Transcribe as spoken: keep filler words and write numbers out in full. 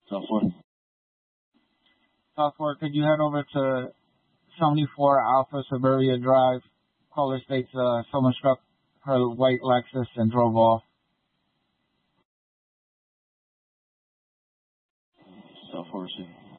South four. South four, could you head over to seventy-four Alpha Suburbia Drive? Caller states uh, someone struck her white Lexus and drove off. South four, C.